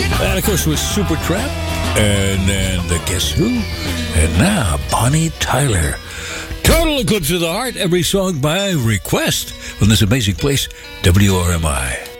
And of course, with Supertramp, and then the Guess Who, and now Bonnie Tyler. Total Eclipse of the Heart, every song by request from this amazing place, WRMI.